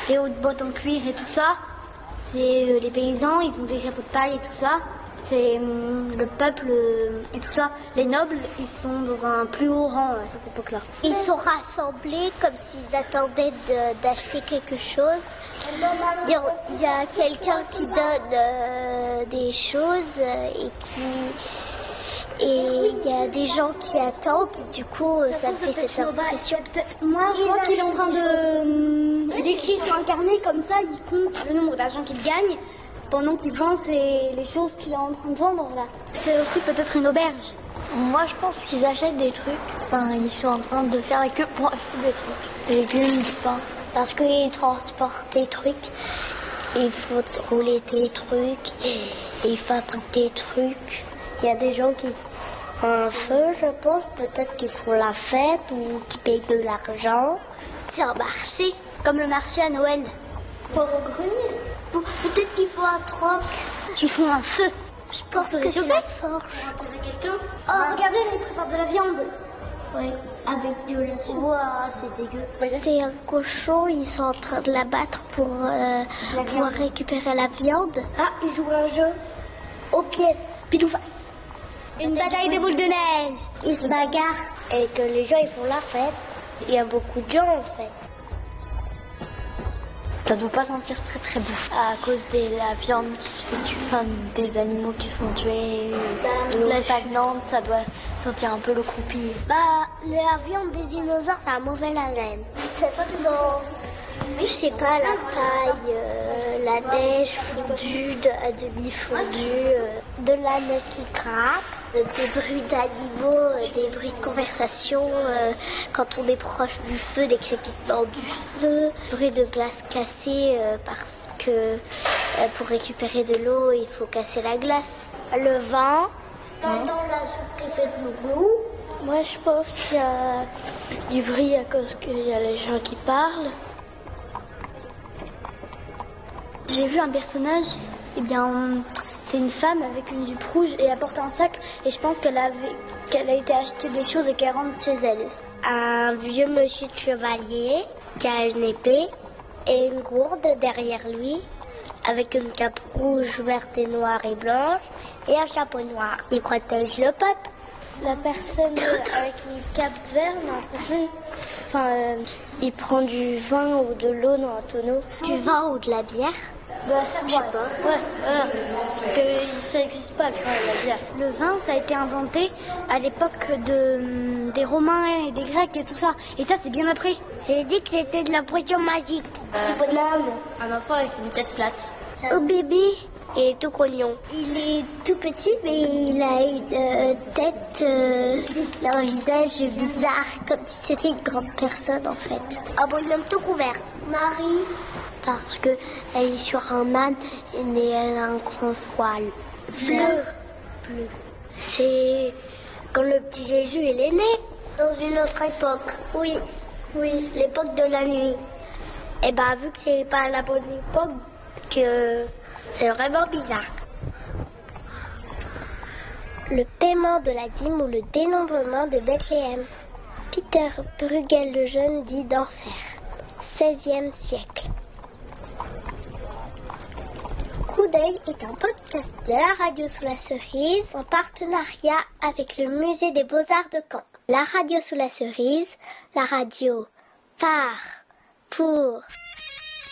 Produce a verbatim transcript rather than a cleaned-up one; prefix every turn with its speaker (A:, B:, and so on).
A: les hautes bottes en cuir et tout ça. C'est euh, les paysans, ils ont des chapeaux de paille et tout ça. C'est euh, le peuple euh, et tout ça. Les nobles, ils sont dans un plus haut rang à cette époque-là.
B: Ils sont rassemblés comme s'ils attendaient de- d'acheter quelque chose. Il y a, il y a quelqu'un qui donne euh, des choses euh, et qui et il y a des gens qui attendent. Du coup, euh, ça fait cette impression.
A: Moi, je crois qu'il est en train de d'écrire sur un carnet comme ça. Il compte le nombre d'argent qu'il gagne pendant qu'il vend ses- les choses qu'il est en train de vendre là. C'est aussi peut-être une auberge.
B: Moi, je pense qu'ils achètent des trucs. Enfin, ils sont en train de faire la queue pour acheter des trucs. Des légumes, du pain. Parce qu'ils transportent des trucs. Il faut rouler des trucs. Et ils fabriquent des trucs. Il y a des gens qui font un feu, je pense. Peut-être qu'ils font la fête ou qui payent de l'argent. C'est un marché.
A: Comme le marché à Noël.
B: Pour au grenier. Peut-être qu'ils font un troc.
A: Ils font un feu.
B: Je pense
A: Pour
B: que
A: se
B: c'est
A: chauffer.
B: la forge.
A: quelqu'un. Oh, regardez, là, ils préparent de la viande.
B: Oui, avec du lait.
A: Ouah, c'est dégueu.
B: C'est un cochon, ils sont en train de l'abattre pour euh,
A: La
B: pouvoir
A: viande.
B: récupérer la viande.
A: Ah, ils jouent à un jeu.
B: Aux pièces.
A: Pidoufa. Une bataille de boules de neige.
B: Ils se bagarrent et que les gens ils font la fête. Il y a beaucoup de gens en fait.
C: Ça doit pas sentir très très bon à cause de la viande qui se fait tuer, enfin, des animaux qui sont tués,
B: Bah,
C: l'eau
B: la-
C: stagnante, ça doit sentir un peu le croupi.
B: Bah, la viande des dinosaures, ça a mauvais haleine. Ça sent, je sais pas, la paille, euh, la neige fondue, de, à demi fondue, euh, de la neige qui craque, euh, des bruits d'animaux, euh, des bruits de conversation, euh, quand on est proche du feu, des crépitements du feu, bruit de glace cassée euh, parce que euh, pour récupérer de l'eau, il faut casser la glace. Le vin. T'entends la soupe qui fait de l'eau. Moi, je pense qu'il y a du bruit à cause qu'il y a les gens qui parlent.
A: J'ai vu un personnage, eh bien, c'est une femme avec une jupe rouge et elle porte un sac et je pense qu'elle avait, qu'elle a été acheter des choses et qu'elle rentre chez elle.
B: Un vieux monsieur de chevalier qui a une épée et une gourde derrière lui avec une cape rouge, verte et noire et blanche et un chapeau noir. Il protège le peuple.
A: La personne avec une cape verte, j'ai l'impression, enfin, euh,
B: Il prend du vin ou de l'eau dans un tonneau. Du vin ou de la bière.
A: de la cervoise. Ouais, voilà. Parce que ça n'existe pas, le vin et la bière. Le vin, ça a été inventé à l'époque de, des Romains et des Grecs et tout ça. Et ça, c'est bien après.
B: J'ai dit que c'était de la potion magique.
A: Du pot de l'âme. Un enfant avec une tête plate.
B: Au bébé, il est tout grognon. Il est tout petit, mais il a une euh, tête, euh, un visage bizarre, comme si c'était une grande personne en fait. Ah bon, il est tout couvert. Marie, parce que elle est sur un âne et elle a un grand voile. Bleu. Bleu. C'est quand le petit Jésus il est né, dans une autre époque. Oui, oui, l'époque de la nuit. Et ben vu que c'est pas la bonne époque, que c'est vraiment bizarre. Le paiement de la dîme ou le dénombrement de Bethléem. Peter Bruegel le Jeune dit d'enfer. seizième siècle. Coup d'œil est un podcast de la radio sous la cerise en partenariat avec le musée des Beaux-Arts de Caen. La radio sous la cerise, la radio par, pour...